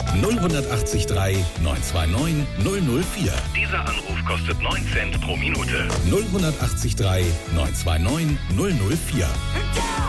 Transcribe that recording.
08083 929 004. Dieser Anruf kostet 9 Cent pro Minute. 08083 929 004.